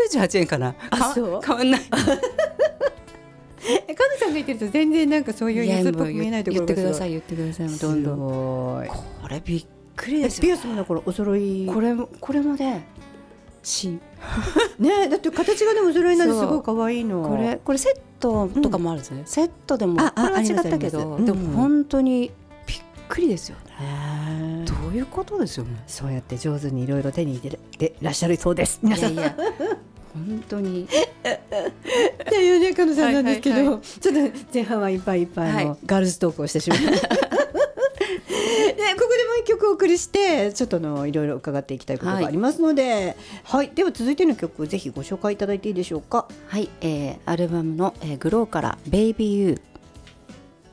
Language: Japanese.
98円かな。 そう変わんない。 カナさんが言ってると全然なんかそういう安っぽく見えないところが言ってください言ってください。どんどん。 すごい。 これびっくりですよ。 ピアスもだからお揃い。 これもねね、だって形がでもお揃いなんですごい可愛いの。 これセットとかもあるんですね。セットでもこれは違ったけど、でも本当にびっくりですよね。どういうことですよね。 そうやって上手にいろいろ手に入れてらっしゃるそうです。皆さん。 いや本当にっていうね、カノさんなんですけど、ちょっと前半はいっぱいいっぱいのガールズトークをしてしまいました。でここでもう一曲お送りしてちょっといろいろ伺っていきたいことがありますので、では続いての曲ぜひご紹介いただいていいでしょうか。 はい、アルバムの、グローから Baby You